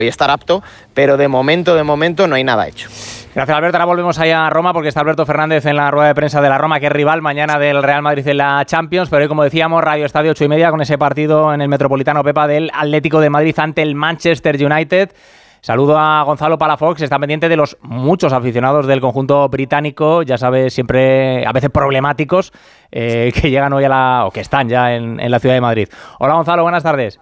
y estar apto, pero de momento no hay nada hecho. Gracias, Alberto. Ahora volvemos ahí a Roma porque está Alberto Fernández en la rueda de prensa de la Roma, que es rival mañana del Real Madrid en la Champions. Pero hoy, como decíamos, Radio Estadio 8:30 con ese partido en el Metropolitano, Pepa, del Atlético de Madrid ante el Manchester United. Saludo a Gonzalo Palafox, que está pendiente de los muchos aficionados del conjunto británico, ya sabes, siempre a veces problemáticos, que llegan hoy o que están ya en la ciudad de Madrid. Hola, Gonzalo, buenas tardes.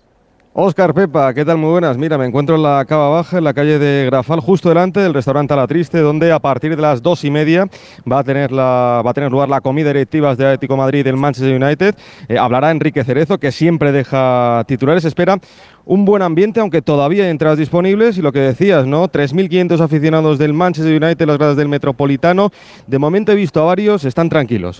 Óscar, Pepa, ¿qué tal? Muy buenas. Mira, me encuentro en la Cava Baja, en la calle de Grafal, justo delante del restaurante A La Triste, donde a partir de las 2:30 va a tener lugar la comida directiva de Atlético de Madrid del Manchester United. Hablará Enrique Cerezo, que siempre deja titulares. Espera un buen ambiente, aunque todavía hay entradas disponibles. Y lo que decías, ¿no? 3.500 aficionados del Manchester United en las gradas del Metropolitano. De momento he visto a varios, están tranquilos,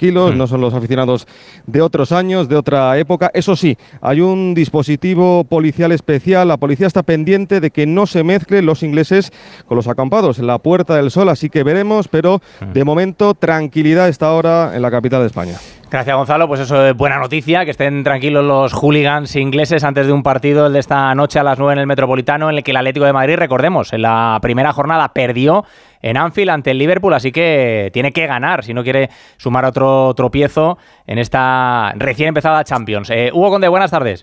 no son los aficionados de otros años, de otra época. Eso sí, hay un dispositivo policial especial. La policía está pendiente de que no se mezclen los ingleses con los acampados en la Puerta del Sol, así que veremos, pero de momento tranquilidad a esta hora en la capital de España. Gracias, Gonzalo. Pues eso es buena noticia, que estén tranquilos los hooligans ingleses antes de un partido, el de esta noche a las 9 en el Metropolitano, en el que el Atlético de Madrid, recordemos, en la primera jornada perdió en Anfield ante el Liverpool, así que tiene que ganar si no quiere sumar otro tropiezo en esta recién empezada Champions. Hugo Conde, buenas tardes.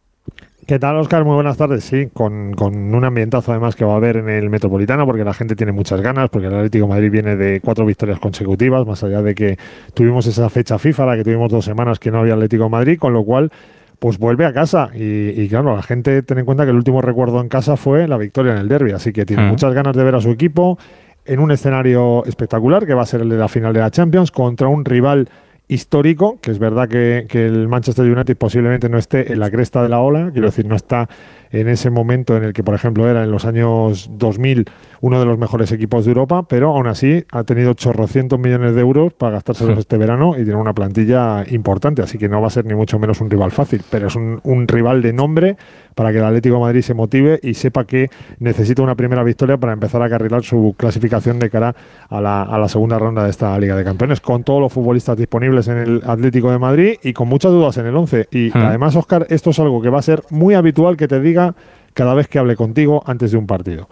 ¿Qué tal, Óscar? Muy buenas tardes. Sí, con un ambientazo además que va a haber en el Metropolitano, porque la gente tiene muchas ganas, porque el Atlético de Madrid viene de 4 victorias consecutivas, más allá de que tuvimos esa fecha FIFA, la que tuvimos 2 semanas que no había Atlético de Madrid, con lo cual pues vuelve a casa y claro, la gente ten en cuenta que el último recuerdo en casa fue la victoria en el derbi, así que tiene muchas ganas de ver a su equipo en un escenario espectacular, que va a ser el de la final de la Champions, contra un rival histórico, que es verdad que el Manchester United posiblemente no esté en la cresta de la ola, quiero decir, no está en ese momento en el que, por ejemplo, era en los años 2000 uno de los mejores equipos de Europa, pero aún así ha tenido 800 millones de euros para gastárselos este verano y tiene una plantilla importante, así que no va a ser ni mucho menos un rival fácil, pero es un rival de nombre para que el Atlético de Madrid se motive y sepa que necesita una primera victoria para empezar a carrilar su clasificación de cara a la segunda ronda de esta Liga de Campeones, con todos los futbolistas disponibles en el Atlético de Madrid y con muchas dudas en el 11. Y además, Óscar, esto es algo que va a ser muy habitual que te diga cada vez que hable contigo antes de un partido.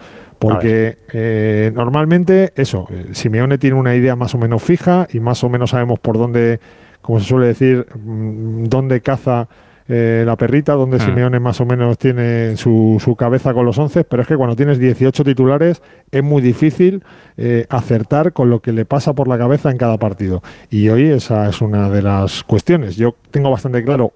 Porque normalmente Simeone tiene una idea más o menos fija y más o menos sabemos por dónde, como se suele decir, dónde caza la perrita, donde Simeone más o menos tiene su cabeza con los 11, pero es que cuando tienes 18 titulares es muy difícil acertar con lo que le pasa por la cabeza en cada partido. Y hoy esa es una de las cuestiones. Yo tengo bastante claro,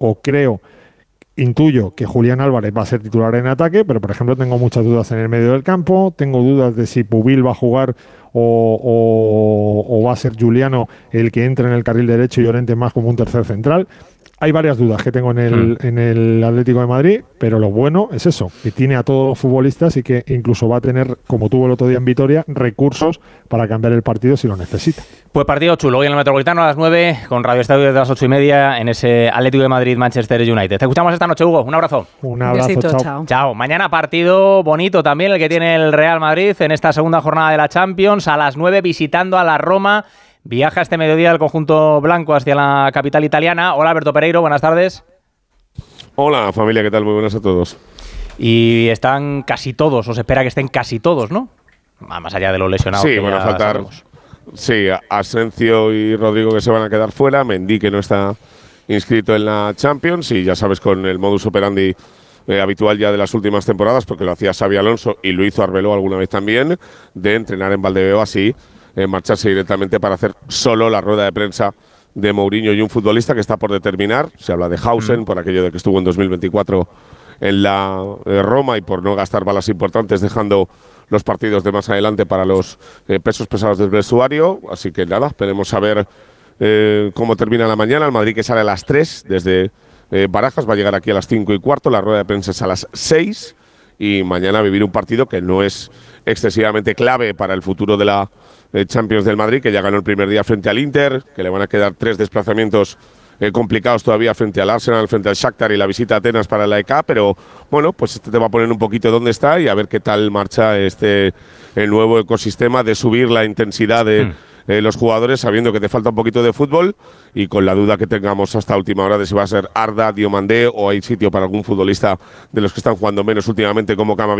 intuyo que Julián Álvarez va a ser titular en ataque, pero por ejemplo tengo muchas dudas en el medio del campo, tengo dudas de si Pubil va a jugar o va a ser Juliano el que entre en el carril derecho y Llorente más como un tercer central. Hay varias dudas que tengo en el Atlético de Madrid, pero lo bueno es eso, que tiene a todos los futbolistas y que incluso va a tener, como tuvo el otro día en Vitoria, recursos para cambiar el partido si lo necesita. Pues partido chulo hoy en el Metropolitano a las 9, con Radio Estadio desde las 8:30 en ese Atlético de Madrid-Manchester United. Te escuchamos esta noche, Hugo. Un abrazo. Un abrazo, besito, chao. Chao. Mañana partido bonito también el que tiene el Real Madrid en esta segunda jornada de la Champions, a las 9 visitando a la Roma. Viaja este mediodía el conjunto blanco hacia la capital italiana. Hola, Alberto Pereiro, buenas tardes. Hola, familia, ¿qué tal? Muy buenas a todos. Y están casi todos, o se espera que estén casi todos, ¿no? Más allá de los lesionados. Sí, van a faltar. Sabemos. Sí, Asensio y Rodrigo que se van a quedar fuera, Mendy que no está inscrito en la Champions y ya sabes con el modus operandi habitual ya de las últimas temporadas, porque lo hacía Xabi Alonso y lo hizo Arbeloa alguna vez también, de entrenar en Valdebeo así, marcharse directamente para hacer solo la rueda de prensa de Mourinho y un futbolista que está por determinar. Se habla de Hausen, por aquello de que estuvo en 2024 en la Roma y por no gastar balas importantes, dejando los partidos de más adelante para los pesos pesados del vestuario. Así que nada, esperemos a ver cómo termina la mañana. El Madrid que sale a las 3 desde Barajas, va a llegar aquí a las 5:15, la rueda de prensa es a las 6 y mañana vivir un partido que no es excesivamente clave para el futuro de la Champions del Madrid, que ya ganó el primer día frente al Inter, que le van a quedar 3 desplazamientos complicados todavía frente al Arsenal, frente al Shakhtar y la visita a Atenas para la EK, pero bueno, pues este te va a poner un poquito dónde está y a ver qué tal marcha el nuevo ecosistema de subir la intensidad de los jugadores, sabiendo que te falta un poquito de fútbol y con la duda que tengamos hasta última hora de si va a ser Arda, Diomandé o hay sitio para algún futbolista de los que están jugando menos últimamente como Camavinga